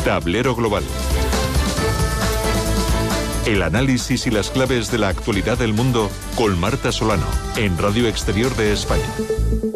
Tablero Global. El análisis y las claves de la actualidad del mundo con Marta Solano, en Radio Exterior de España.